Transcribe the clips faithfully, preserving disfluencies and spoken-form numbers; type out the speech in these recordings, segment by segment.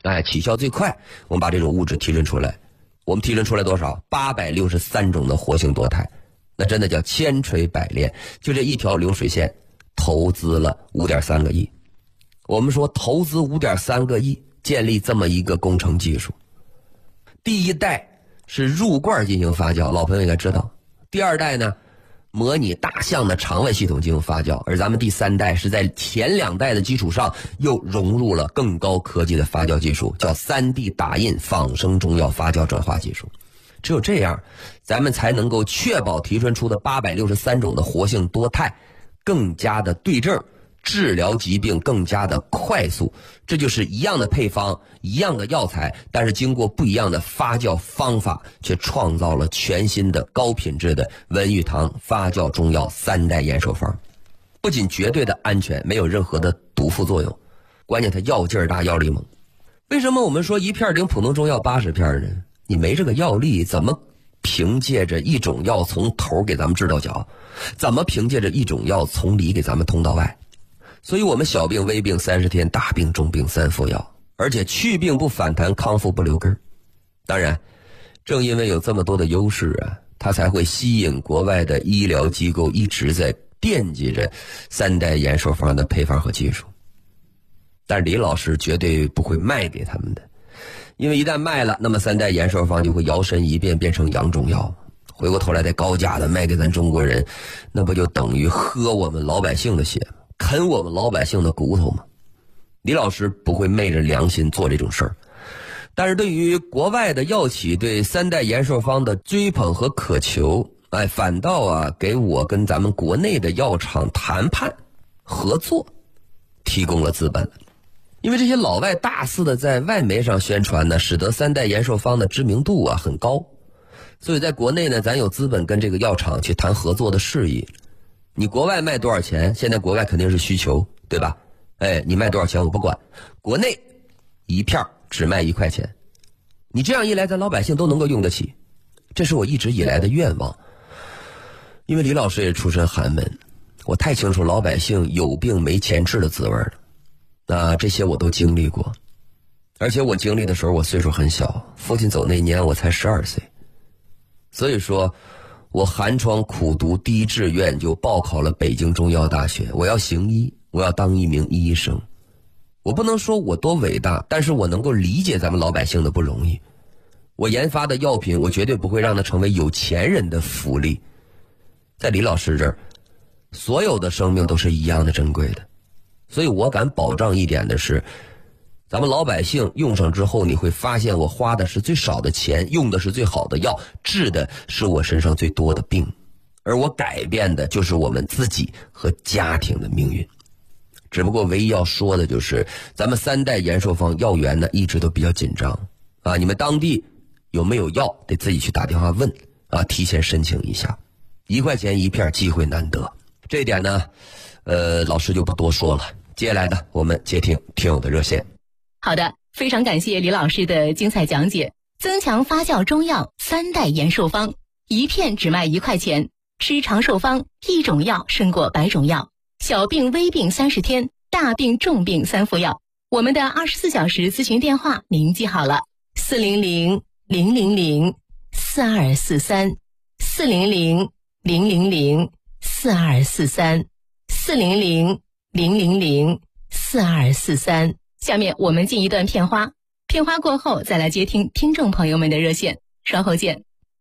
哎，起效最快，我们把这种物质提炼出来。我们提炼出来多少？八百六十三种的活性多肽，那真的叫千锤百炼。就这一条流水线，投资了五点三个亿。我们说投资五点三个亿，建立这么一个工程技术。第一代是入罐进行发酵，老朋友应该知道。第二代呢，模拟大象的肠胃系统进行发酵，而咱们第三代是在前两代的基础上又融入了更高科技的发酵技术，叫 三 D 打印仿生中药发酵转化技术。只有这样，咱们才能够确保提纯出的八百六十三种的活性多肽更加的对症，治疗疾病更加的快速。这就是一样的配方，一样的药材，但是经过不一样的发酵方法，却创造了全新的高品质的文玉堂发酵中药三代延寿方。不仅绝对的安全，没有任何的毒副作用，关键它药劲儿大，药力猛。为什么我们说一片顶普通中药八十片呢？你没这个药力，怎么凭借着一种药从头给咱们治到脚？怎么凭借着一种药从里给咱们通到外？所以我们小病微病三十天，大病重病三服药，而且去病不反弹，康复不留根。当然，正因为有这么多的优势啊，它才会吸引国外的医疗机构一直在惦记着三代延寿方的配方和技术。但李老师绝对不会卖给他们的，因为一旦卖了，那么三代延寿方就会摇身一变变成洋中药，回过头来再高价的卖给咱中国人，那不就等于喝我们老百姓的血吗？啃我们老百姓的骨头吗？李老师不会昧着良心做这种事儿。但是对于国外的药企对三代延寿方的追捧和渴求，哎，反倒啊给我跟咱们国内的药厂谈判合作提供了资本。因为这些老外大肆的在外媒上宣传呢，使得三代延寿方的知名度啊很高，所以在国内呢，咱有资本跟这个药厂去谈合作的事宜。你国外卖多少钱？现在国外肯定是需求，对吧？哎，你卖多少钱我不管，国内一片只卖一块钱。你这样一来，咱老百姓都能够用得起，这是我一直以来的愿望。因为李老师也出身寒门，我太清楚老百姓有病没钱治的滋味了。那这些我都经历过，而且我经历的时候我岁数很小，父亲走那年我才十二岁。所以说我寒窗苦读第一志愿就报考了北京中药大学，我要行医，我要当一名医生。我不能说我多伟大，但是我能够理解咱们老百姓的不容易。我研发的药品，我绝对不会让它成为有钱人的福利。在李老师这儿，所有的生命都是一样的珍贵的。所以我敢保障一点的是，咱们老百姓用上之后，你会发现我花的是最少的钱，用的是最好的药，治的是我身上最多的病，而我改变的就是我们自己和家庭的命运。只不过唯一要说的就是，咱们三代延寿方药源呢一直都比较紧张啊，你们当地有没有药得自己去打电话问啊，提前申请一下，一块钱一片，机会难得。这一点呢，呃，老师就不多说了。接下来呢，我们接听听友的热线。 好的，非常感谢李老师的精彩讲解。增强发酵中药三代延寿方，一片只卖一块钱，吃长寿方，一种药胜过百种药。小病微病三十天，大病重病三服药。我们的二十四小时咨询电话您记好了：四零零零零零四二四三，四零零零零零四二四三，四零零零零零四二四三。下面我们进一段片花，片花过后再来接听听众朋友们的热线，稍后见。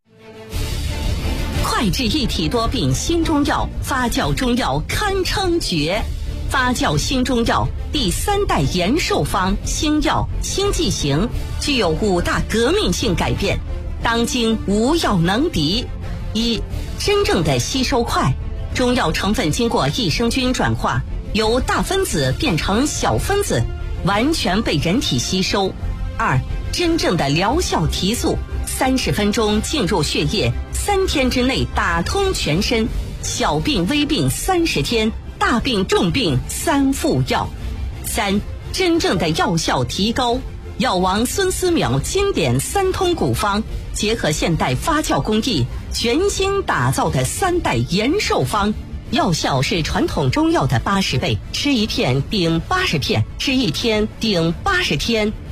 快治一体多病新中药，发酵中药堪称绝。发酵新中药第三代延寿方新药新剂型，具有五大革命性改变，当今无药能敌。一、真正的吸收快，中药成分经过益生菌转化，由大分子变成小分子，完全被人体吸收。二、真正的疗效提速，三十分钟进入血液，三天之内打通全身，小病微病三十天，大病重病三服药。三、真正的药效提高，药王孙思邈经典三通古方，结合现代发酵工艺，全新打造的三代延寿方，药效是传统中药的八十倍，吃一片顶八十片，吃一天顶八十天。